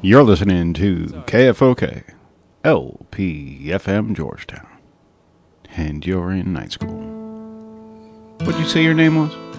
You're listening to KFOK, LPFM Georgetown, and you're in night school. What'd you say your name was?